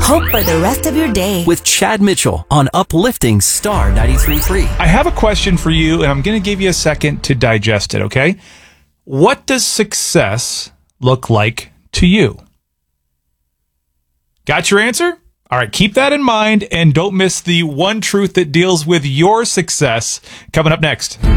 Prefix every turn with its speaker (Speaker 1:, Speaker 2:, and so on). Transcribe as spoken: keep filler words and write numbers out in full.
Speaker 1: Hope for the rest of your day.
Speaker 2: With Chad Mitchell on Uplifting Star ninety-three point three.
Speaker 3: I have a question for you, and I'm going to give you a second to digest it, okay? What does success look like to you? Got your answer? All right, keep that in mind, and don't miss the one truth that deals with your success coming up next.